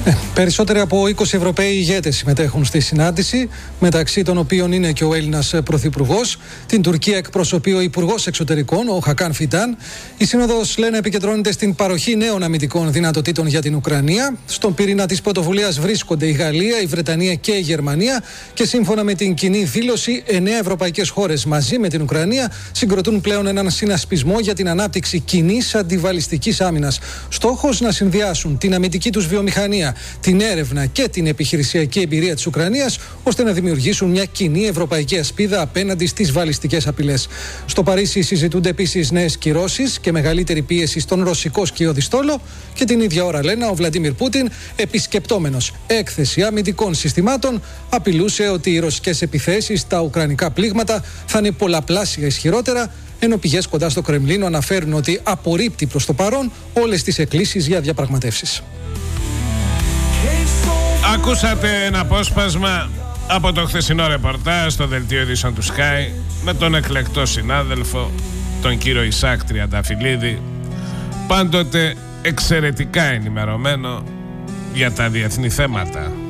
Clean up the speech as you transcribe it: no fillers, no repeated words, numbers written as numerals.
Περισσότεροι από 20 Ευρωπαίοι ηγέτες συμμετέχουν στη συνάντηση, μεταξύ των οποίων είναι και ο Έλληνας Πρωθυπουργός. Την Τουρκία εκπροσωπεί ο Υπουργός Εξωτερικών, ο Χακάν Φιντάν. Η Σύνοδος, λένε, επικεντρώνεται στην παροχή νέων αμυντικών δυνατοτήτων για την Ουκρανία. Στον πυρήνα της πρωτοβουλίας βρίσκονται η Γαλλία, η Βρετανία και η Γερμανία. Και σύμφωνα με την κοινή δήλωση, 9 ευρωπαϊκές χώρες μαζί με την Ουκρανία συγκροτούν πλέον έναν συνασπισμό για την ανάπτυξη κοινής αντιβαλιστικής άμυνας. Στόχος να συνδυάσουν την αμυντική τους βιομηχανία, την έρευνα και την επιχειρησιακή εμπειρία της Ουκρανίας, ώστε να δημιουργήσουν μια κοινή ευρωπαϊκή ασπίδα απέναντι στις βαλιστικές απειλές. Στο Παρίσι συζητούνται επίσης νέες κυρώσεις και μεγαλύτερη πίεση στον ρωσικό σκιώδη στόλο, και την ίδια ώρα, λένε, ο Βλαντίμιρ Πούτιν, επισκεπτόμενος έκθεση αμυντικών συστημάτων, απειλούσε ότι οι ρωσικές επιθέσεις στα ουκρανικά πλήγματα θα είναι πολλαπλάσια ισχυρότερα, ενώ πηγές κοντά στο Κρεμλίνο αναφέρουν ότι απορρίπτει προς το παρόν όλες τις εκκλήσεις για διαπραγματεύσεις. Ακούσατε ένα απόσπασμα από το χθεσινό ρεπορτάζ στο δελτίο ειδήσεων του Sky με τον εκλεκτό συνάδελφο, τον κύριο Ισάκ Τριανταφυλλίδη, πάντοτε εξαιρετικά ενημερωμένο για τα διεθνή θέματα.